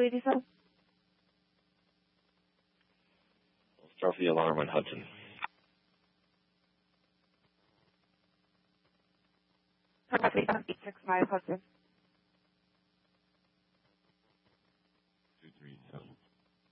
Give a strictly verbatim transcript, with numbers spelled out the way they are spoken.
eighty-seven. Start the alarm on Hudson. eight six five Hudson.